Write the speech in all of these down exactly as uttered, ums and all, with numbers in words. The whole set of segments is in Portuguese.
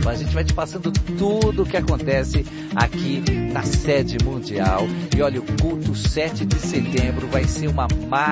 A gente vai te passando tudo o que acontece aqui na sede mundial. E olha, o culto sete de setembro vai ser uma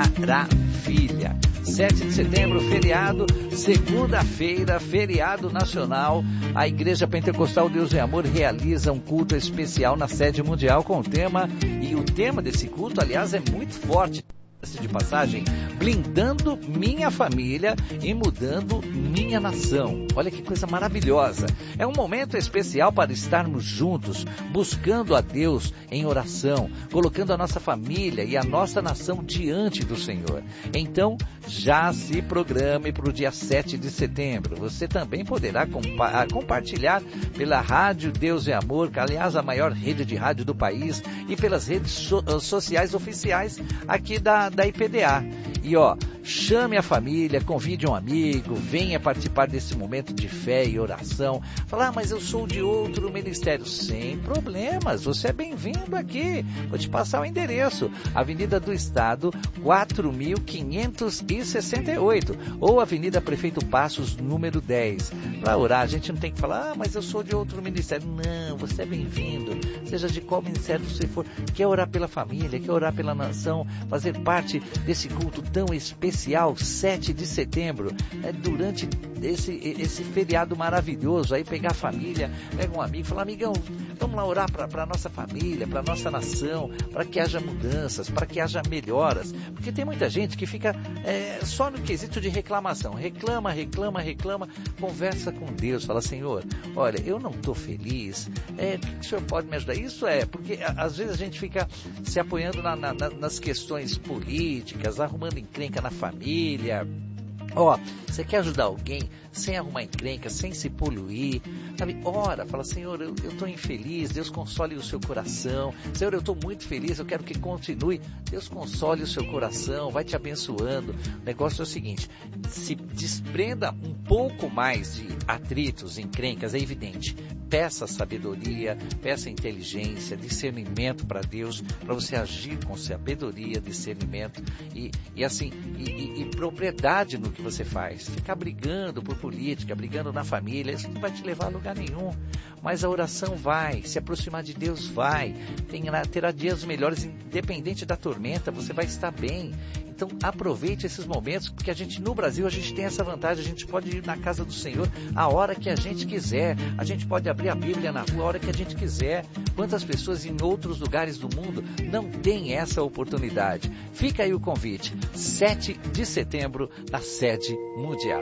maravilha. sete de setembro, feriado, segunda-feira, feriado nacional. A Igreja Pentecostal Deus é Amor realiza um culto especial na sede mundial com o tema, e o tema desse culto, aliás, é muito forte, de passagem, blindando minha família e mudando minha nação. Olha que coisa maravilhosa. É um momento especial para estarmos juntos, buscando a Deus em oração, colocando a nossa família e a nossa nação diante do Senhor. Então, já se programe para o dia sete de setembro. Você também poderá compa- compartilhar pela Rádio Deus é Amor, que aliás a maior rede de rádio do país, e pelas redes so- sociais oficiais aqui da da I P D A. E ó, chame a família, convide um amigo, venha participar desse momento de fé e oração. Falar, ah, mas eu sou de outro ministério. Sem problemas, você é bem-vindo aqui. Vou te passar o endereço. Avenida do Estado, quatro mil quinhentos e sessenta e oito, ou Avenida Prefeito Passos, número dez. Para orar, a gente não tem que falar, ah, mas eu sou de outro ministério. Não, você é bem-vindo. Seja de qual ministério você for, quer orar pela família, quer orar pela nação, fazer parte desse culto tão especial, sete de setembro, né, durante esse, esse feriado maravilhoso, aí pegar a família, pega um amigo, falar, amigão, vamos lá orar para a nossa família, para a nossa nação, para que haja mudanças, para que haja melhoras, porque tem muita gente que fica é, só no quesito de reclamação, reclama, reclama, reclama, conversa com Deus, fala, Senhor, olha, eu não estou feliz, é, o Senhor pode me ajudar? Isso é, porque às vezes a gente fica se apoiando na, na, nas questões políticas, arrumando encrenca na família. Ó, oh, você quer ajudar alguém sem arrumar encrenca, sem se poluir, sabe? Ora, fala, Senhor, eu estou infeliz, Deus console o seu coração. Senhor, eu estou muito feliz, eu quero que continue. Deus console o seu coração, vai te abençoando. O negócio é o seguinte, se desprenda um pouco mais de atritos, encrencas, é evidente. Peça sabedoria, peça inteligência, discernimento para Deus, para você agir com sabedoria, discernimento e, e assim, e, e, e propriedade no que você faz. Ficar brigando por política, brigando na família, isso não vai te levar a lugar nenhum. Mas a oração vai, se aproximar de Deus vai, terá, terá dias melhores, independente da tormenta, você vai estar bem. Então aproveite esses momentos, porque a gente no Brasil a gente tem essa vantagem, a gente pode ir na casa do Senhor a hora que a gente quiser, a gente pode abrir a Bíblia na rua a hora que a gente quiser. Quantas pessoas em outros lugares do mundo não têm essa oportunidade? Fica aí o convite, sete de setembro na sede mundial.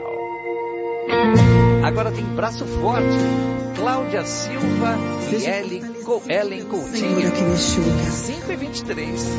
Agora tem braço forte, Cláudia Silva e Ellen Coutinho, cinco e vinte e três.